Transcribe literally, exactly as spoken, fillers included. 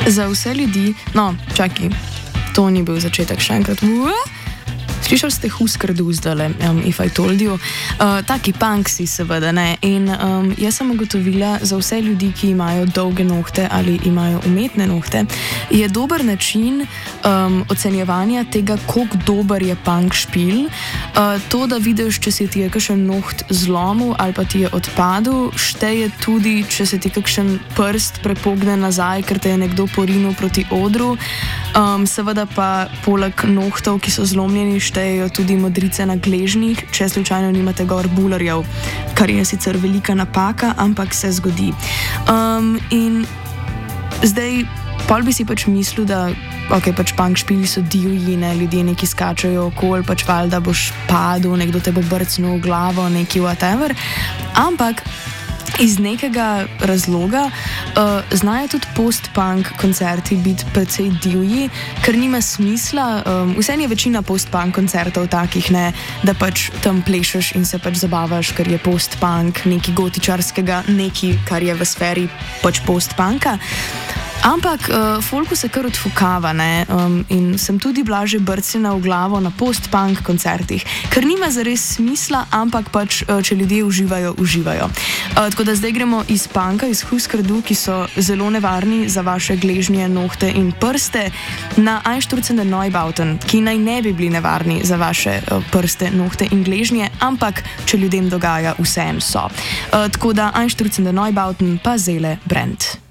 Za vse ljudi, no, čakaj, to ni bil začetek, še enkrat. Slišali ste Husker Du zdaj, um, If I Told You. Uh, taki punksi seveda, ne. In um, jaz sem ugotovila, za vse ljudi, ki imajo dolge nohte ali imajo umetne nohte, je dober način um, ocenjevanja tega, koliko dober je punk špil. Uh, to, da vidiš, če se ti je kakšen noht zlomil ali pa ti je odpadel, šteje tudi, če se ti kakšen prst prepogne nazaj, ker te je nekdo porinil proti odru. Um, seveda pa poleg nohtov, ki so zlomljeni, štejejo tudi modrice na gležnjih, če slučajno nimate gor bulerjev, kar je sicer velika napaka, ampak se zgodi. Um, in zdaj, pol bi si pač mislil, da ok, pač punk špili so divji, ne, ljudje neki skačajo okol, pač valjda boš padel, nekdo te bo brcnil v glavo, neki whatever, ampak iz nekega razloga uh, znajo tudi post-punk koncerti biti precej divji, ker nima smisla. Um, Vseeno je večina post-punk koncertov takih, ne, da pač tam plešeš in se pač zabavaš, ker je post-punk nekaj gotičarskega, nekaj, kar je v sferi pač post-punka. Ampak uh, folku se kar odfukava, ne, um, in sem tudi bila že brcena v glavo na post-punk koncertih, ker nima zares smisla, ampak pač, uh, če ljudje uživajo, uživajo. Uh, tako da zdaj gremo iz punka, iz Husker Du, ki so zelo nevarni za vaše gležnje, nohte in prste, na Einstürzende Neubauten, ki naj ne bi bili nevarni za vaše uh, prste, nohte in gležnje, ampak če ljudem dogaja, vseeno so. Uh, tako da Einstürzende Neubauten pa Seele brennt.